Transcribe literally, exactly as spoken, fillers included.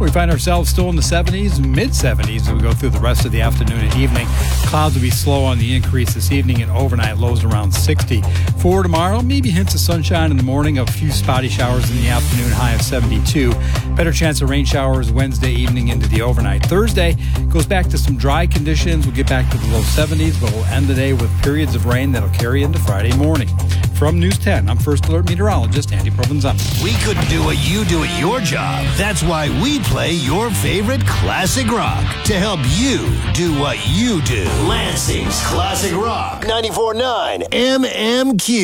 We find ourselves still in the seventies, mid-seventies as we go through the rest of the afternoon and evening. Clouds will be slow on the increase this evening and overnight lows around sixty. For tomorrow, maybe hints of sunshine in the morning, a few spotty showers in the afternoon, high of seventy-two. Better chance of rain showers Wednesday evening into the overnight. Thursday goes back to some dry conditions. We'll get back to the low seventies, but we'll end the day with periods of rain that'll carry into Friday morning. From News ten, I'm First Alert Meteorologist Andy Provenzano. We couldn't do what you do at your job. That's why we play your favorite classic rock to help you do what you do. Lansing's Classic Rock ninety-four point nine M M Q.